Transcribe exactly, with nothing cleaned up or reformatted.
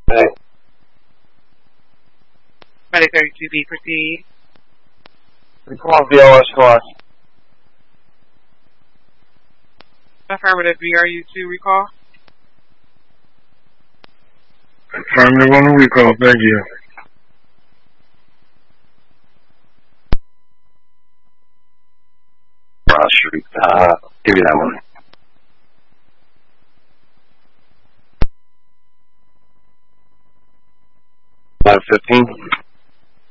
Hey. Medic thirty-two B, proceed. Recall V O S course. Affirmative, V R U two recall. Affirmative on the recall, thank you. Cross Street, uh, give me that one. five fifteen.